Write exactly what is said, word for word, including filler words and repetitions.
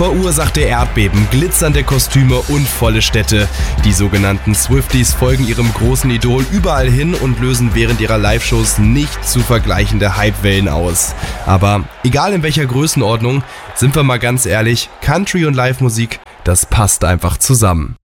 verursachte Erdbeben, glitzernde Kostüme und volle Städte. Die sogenannten Swifties folgen ihrem großen Idol überall hin und lösen während ihrer Live-Shows nicht zu vergleichende Hypewellen aus. Aber egal in welcher Größenordnung, sind wir mal ganz ehrlich, Country und Live-Musik, das passt einfach zusammen.